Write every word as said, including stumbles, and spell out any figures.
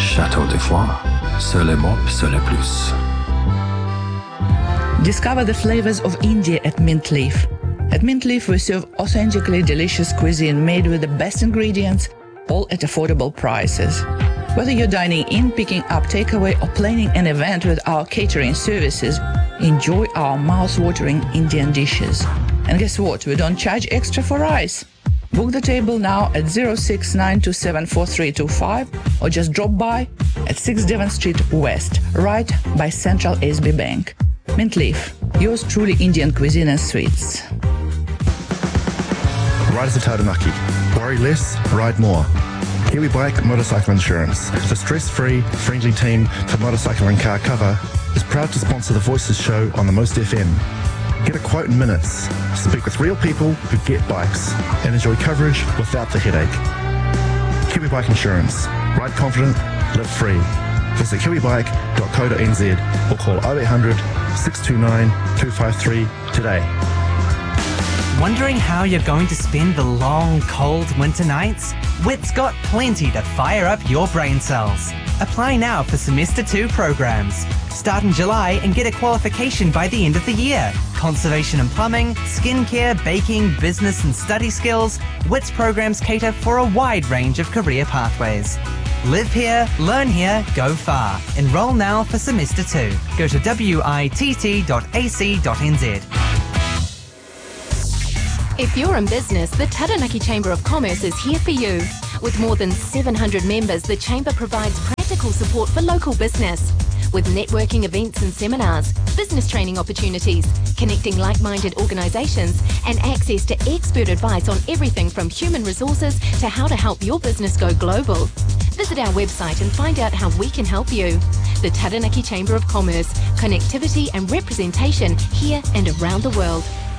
Château de Foix, seul est mop, seul est plus. Discover the flavors of India at Mint Leaf. At Mint Leaf, we serve authentically delicious cuisine made with the best ingredients, all at affordable prices. Whether you're dining in, picking up takeaway, or planning an event with our catering services, enjoy our mouth-watering Indian dishes. And guess what? We don't charge extra for rice. Book the table now at zero six nine two seven four three two five or just drop by at six Devon Street West, right by Central S B Bank. Mint Leaf, yours truly Indian cuisine and sweets. Riders of Taranaki. Worry less, ride more. Kiwi Bike Motorcycle Insurance, the stress-free, friendly team for motorcycle and car cover, is proud to sponsor the Voices show on the Most F M. Get a quote in minutes, speak with real people who get bikes, and enjoy coverage without the headache. Kiwi Bike Insurance. Ride confident, live free. Visit kiwi bike dot co dot n z or call oh eight hundred, six two nine, two five three today. Wondering how you're going to spend the long, cold winter nights? Wit's got plenty to fire up your brain cells. Apply now for Semester two programs. Start in July and get a qualification by the end of the year. Conservation and plumbing, skincare, baking, business and study skills, Wit's programs cater for a wide range of career pathways. Live here, learn here, go far. Enrol now for Semester two. Go to witt dot a c dot n z. If you're in business, the Taranaki Chamber of Commerce is here for you. With more than seven hundred members, the Chamber provides practical support for local business. With networking events and seminars, business training opportunities, connecting like-minded organisations, and access to expert advice on everything from human resources to how to help your business go global. Visit our website and find out how we can help you. The Taranaki Chamber of Commerce, connectivity and representation here and around the world.